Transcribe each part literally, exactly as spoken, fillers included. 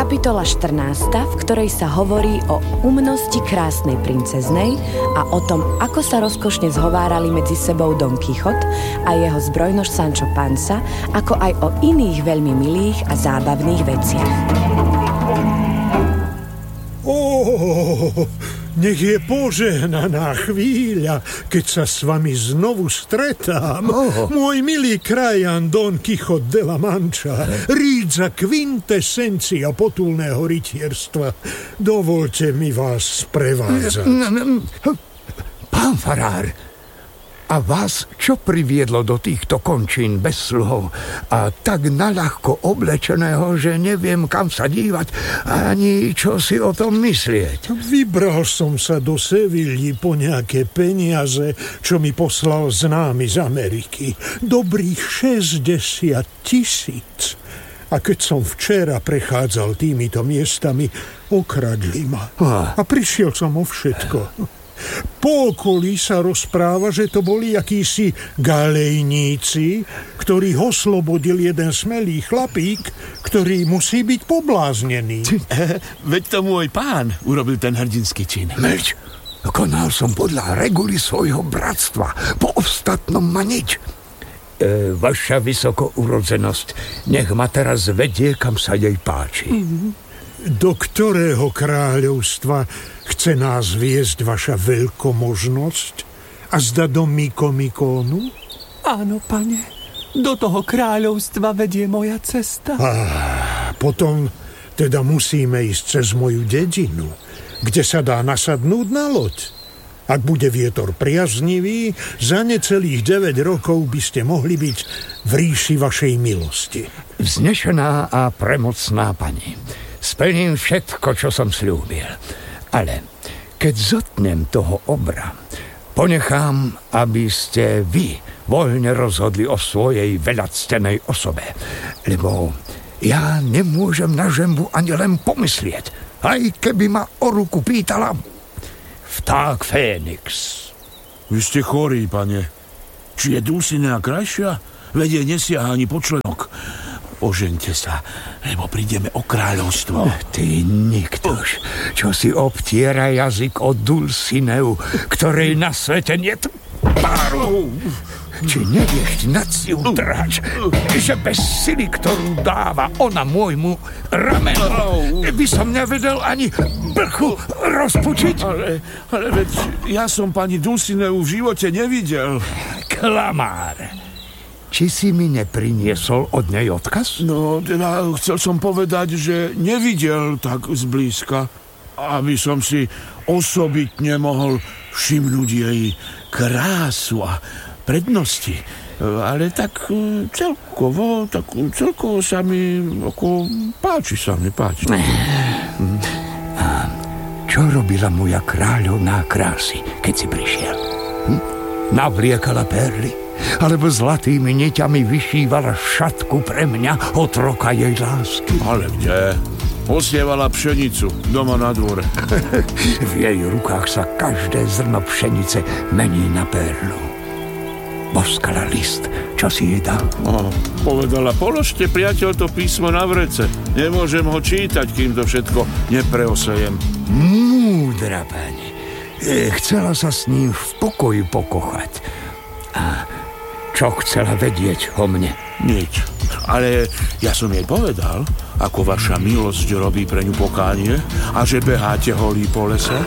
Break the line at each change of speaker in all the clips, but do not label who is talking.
Kapitola štrnásta, v ktorej sa hovorí o umnosti krásnej princeznej a o tom, ako sa rozkošne zhovárali medzi sebou Don Kichot a jeho zbrojnož Sancho Panza, ako aj o iných veľmi milých a zábavných veciach.
Oh, nech je požehnaná chvíľa, keď sa s vami znovu stretám. Oh. Môj milý krajan Don Kichot de la Mancha, rídza kvintessencia potulného rytierstva. Dovolte mi vás sprevádzať.
Pán farár, a vás čo priviedlo do týchto končín bez sluhov a tak naľahko oblečeného, že neviem, kam sa dívať ani čo si o tom myslieť?
Vybral som sa do Sevilly po nejaké peniaze, čo mi poslal známy z Ameriky. Dobrých šesťdesiat tisíc. A keď som včera prechádzal týmito miestami, okradli ma. A prišiel som o všetko. Po okolí sa rozpráva, že to boli akísi galejníci, ktorých oslobodil jeden smelý chlapík, ktorý musí byť pobláznený.
Veď to môj pán urobil ten hrdinský čin.
Meď, konal som podľa reguly svojho bratstva. Po ostatnom ma nič. E, vaša vysokourodzenosť, nech ma teraz vedie, kam sa jej páči. Mm-hmm.
Do ktorého kráľovstva chce nás viesť vaša veľkomožnosť? A zda do Mikomikónu?
Áno, pane. Do toho kráľovstva vedie moja cesta.
Á, potom teda musíme ísť cez moju dedinu, kde sa dá nasadnúť na loď. Ak bude vietor priaznivý, za necelých deväť rokov by ste mohli byť v ríši vašej milosti.
Vznešená a premocná pani, splním všetko, čo som sľúbil. Ale keď zotnem toho obra, ponechám, aby ste vy voľne rozhodli o svojej veľactenej osobe. Lebo ja nemôžem na žembu ani len pomyslieť, aj keby ma o ruku pýtala vták Fénix.
Vy ste chorí, pane. Či je Dulcinea krajšia? Vedie nesiaha ani po členok. Ožeňte sa, lebo prídeme o kráľovstvo.
Ty niktož, čo si obtiera jazyk o Dulcineu, ktorej na svete niet páru. Či nevieš nad si utrhač, že bez sily, ktorú dáva ona môjmu ramenu, by som nevedel ani blchu rozpučiť?
Ale, ale veď ja som pani Dulcineu v živote nevidel.
Klamár. Či si mi nepriniesol od nej odkaz?
No, teda chcel som povedať, že nevidel tak zblízka, aby som si osobitne mohol všimnúť jej krásu a prednosti. Ale tak celkovo, tak celkovo sa mi ako páči sa mi, páči.
A čo robila moja kráľovná krásy, keď si prišiel? Hm? Navliekala perly? Alebo zlatými niťami vyšívala šatku pre mňa, otroka jej lásky?
Ale kde? Osievala pšenicu doma na dvore.
V jej rukách sa každé zrno pšenice mení na perlu. Boskala list, čo si jej dal?
Oh, povedala, položte, priateľ, to písmo na vrece. Nemôžem ho čítať, kým to všetko nepreosejem.
Múdra pani. Chcela sa s ním v pokoji pokochať. A čo chcela vedieť o mne?
Nič. Ale ja som jej povedal, ako vaša milosť robí pre ňu pokánie a že beháte holí po lese.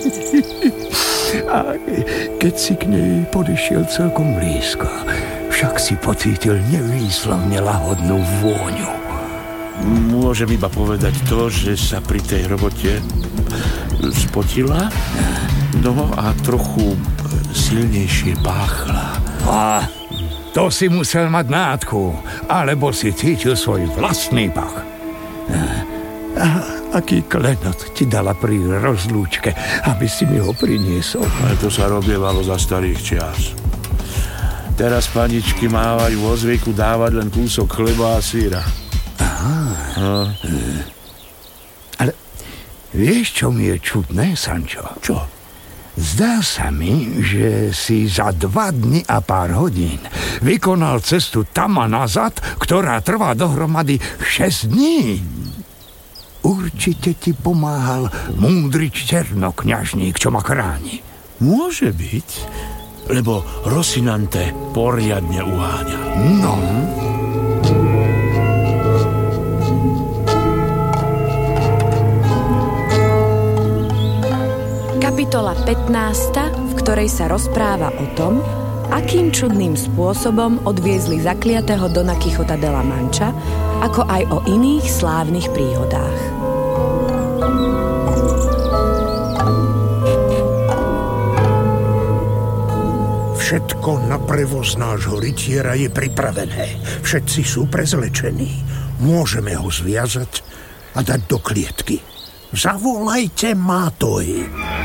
A keď si k nej podišiel celkom blízko, však si pocítil nevýslovne lahodnú vôňu.
Môžem iba povedať to, že sa pri tej robote spotila, no a trochu silnejšie páchla.
A to si musel mať nádchu, alebo si cítil svoj vlastný pach. A aký klenot ti dala pri rozlúčke, aby si mi ho priniesol?
Ale to sa robievalo za starých čias. Teraz paničky mávajú vo zvyku dávať len kúsok chleba a syra.
Aha. No. Ale vieš, čo mi je čudné, Sancho?
Čo?
Zdá sa mi, že si za dva dni a pár hodín vykonal cestu tam a nazad, ktorá trvá dohromady šesť dní. určite ti pomáhal múdry černokňažník, čo ma chráni.
Môže byť, lebo Rosinante poriadne uháňa.
No.
Kapitola pätnásta, v ktorej sa rozpráva o tom, akým čudným spôsobom odviezli zakliatého Dona Kichota de la Mancha, ako aj o iných slávnych príhodách.
Všetko na prevoz nášho rytiera je pripravené. Všetci sú prezlečení. Môžeme ho zviazať a dať do klietky. Zavolajte Mátoj.